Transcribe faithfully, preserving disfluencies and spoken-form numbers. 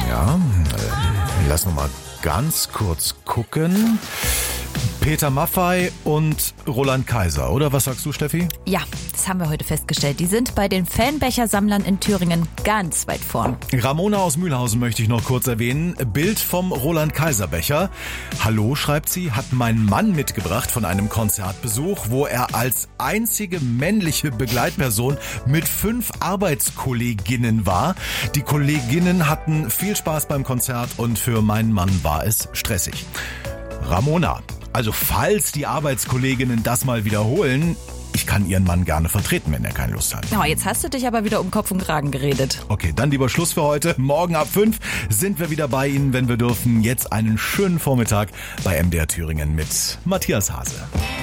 Ja, äh, lass noch mal ganz kurz gucken. Peter Maffay und Roland Kaiser, oder? Was sagst du, Steffi? Ja, das haben wir heute festgestellt. Die sind bei den Fanbechersammlern in Thüringen ganz weit vorn. Ramona aus Mühlhausen möchte ich noch kurz erwähnen. Bild vom Roland Kaiser Becher. Hallo, schreibt sie, hat mein Mann mitgebracht von einem Konzertbesuch, wo er als einzige männliche Begleitperson mit fünf Arbeitskolleginnen war. Die Kolleginnen hatten viel Spaß beim Konzert und für meinen Mann war es stressig. Ramona, also falls die Arbeitskolleginnen das mal wiederholen, ich kann ihren Mann gerne vertreten, wenn er keine Lust hat. Oh, jetzt hast du dich aber wieder um Kopf und Kragen geredet. Okay, dann lieber Schluss für heute. Morgen ab fünf sind wir wieder bei Ihnen, wenn wir dürfen. Jetzt einen schönen Vormittag bei M D R Thüringen mit Matthias Hase.